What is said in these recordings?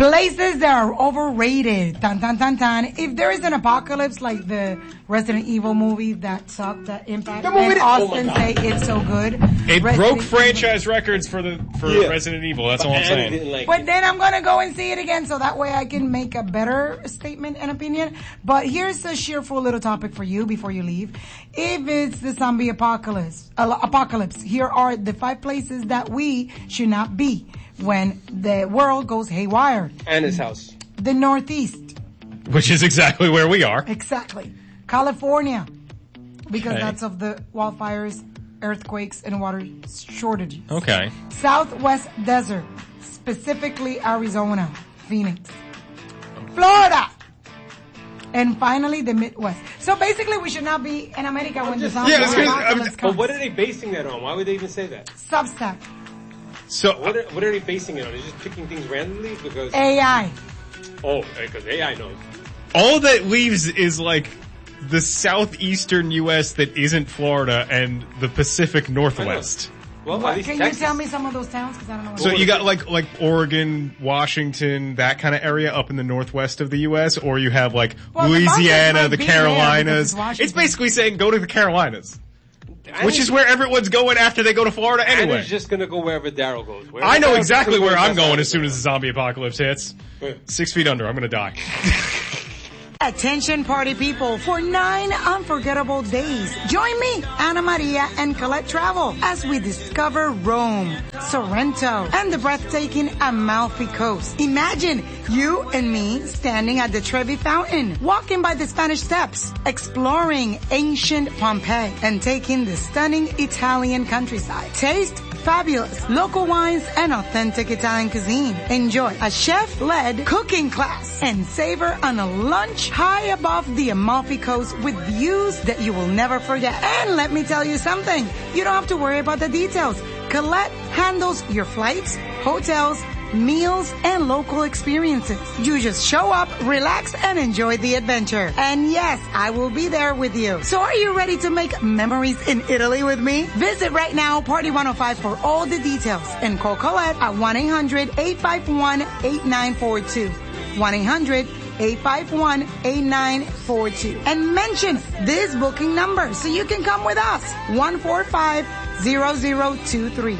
Places that are overrated. Tan, tan, tan, tan. If there is an apocalypse like the Resident Evil movie that sucked, that Impact, and Austin say it's so good. It broke franchise records for Resident Evil. That's all I'm saying. But then I'm gonna go and see it again so that way I can make a better statement and opinion. But here's a cheerful little topic for you before you leave. If it's the zombie apocalypse, here are the 5 places that we should not be when the world goes haywire. And his house. The Northeast. Which is exactly where we are. Exactly. California. Because that's of the wildfires, earthquakes, and water shortages. Okay. Southwest Desert. Specifically Arizona. Phoenix. Florida. And finally, the Midwest. So basically, we should not be in America when the zombie apocalypse comes. But what are they basing that on? Why would they even say that? Substack. So what are they basing it on? They're just picking things randomly because AI. Oh, because AI knows. All that leaves is like the southeastern U.S. that isn't Florida and the Pacific Northwest. Well, can you tell me some of those towns? Because I don't know. So you got like Oregon, Washington, that kind of area up in the northwest of the U.S., or you have like Louisiana, the Carolinas. It's basically saying go to the Carolinas. Which is where everyone's going after they go to Florida anyway. Anna's just gonna go wherever Daryl goes. I know exactly where I'm going as soon as the zombie apocalypse hits. 6 feet under, I'm gonna die. Attention party people, for 9 unforgettable days, join me, Ana Maria and Colette Travel as we discover Rome, Sorrento, and the breathtaking Amalfi Coast. Imagine you and me standing at the Trevi Fountain, walking by the Spanish Steps, exploring ancient Pompeii, and taking the stunning Italian countryside. Taste fabulous local wines and authentic Italian cuisine. Enjoy a chef-led cooking class and savor on a lunch high above the Amalfi Coast with views that you will never forget. And let me tell you something, you don't have to worry about the details. Colette handles your flights, hotels, meals, and local experiences. You just show up, relax, and enjoy the adventure. And yes, I will be there with you. So are you ready to make memories in Italy with me? Visit right now, Party 105 for all the details, and call Colette at 1-800-851-8942. 1-800-851-8942. And mention this booking number so you can come with us. 145-0023.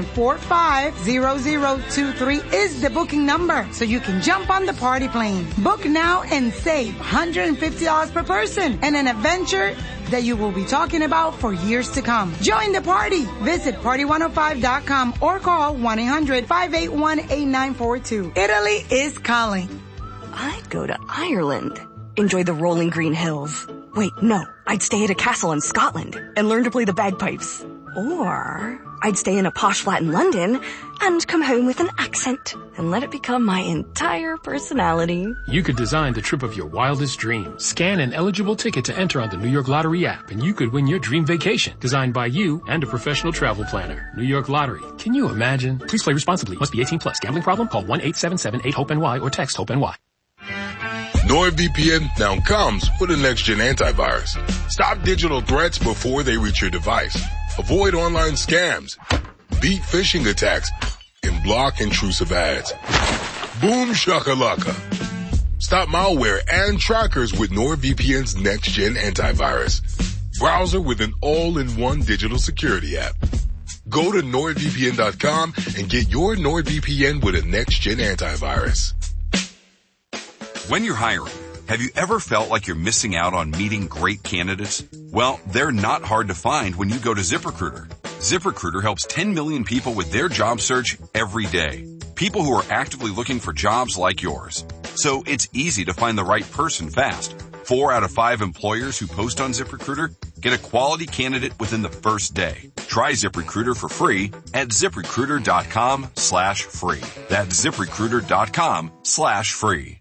145-0023 is the booking number, so you can jump on the party plane. Book now and save $150 per person and an adventure that you will be talking about for years to come. Join the party. Visit party105.com or call 1-800-581-8942. Italy is calling. I'd go to Ireland. Enjoy the rolling green hills. Wait, no. I'd stay at a castle in Scotland and learn to play the bagpipes. Or I'd stay in a posh flat in London and come home with an accent and let it become my entire personality. You could design the trip of your wildest dreams. Scan an eligible ticket to enter on the New York Lottery app, and you could win your dream vacation, designed by you and a professional travel planner. New York Lottery. Can you imagine? Please play responsibly. Must be 18 plus. Gambling problem? Call 1-877-8-HOPE-NY or text HOPE-NY. NordVPN now comes with a next-gen antivirus. Stop digital threats before they reach your device. Avoid online scams. Beat phishing attacks. And block intrusive ads. Boom shakalaka. Stop malware and trackers with NordVPN's next-gen antivirus. Browser with an all-in-one digital security app. Go to NordVPN.com and get your NordVPN with a next-gen antivirus. When you're hiring, have you ever felt like you're missing out on meeting great candidates? Well, they're not hard to find when you go to ZipRecruiter. ZipRecruiter helps 10 million people with their job search every day. People who are actively looking for jobs like yours. So it's easy to find the right person fast. 4 out of 5 employers who post on ZipRecruiter get a quality candidate within the first day. Try ZipRecruiter for free at ZipRecruiter.com/free. That's ZipRecruiter.com/free.